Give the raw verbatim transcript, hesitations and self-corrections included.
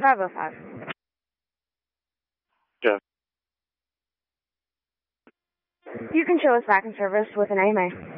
five oh five. Yeah. You can show us back in service with an A M A.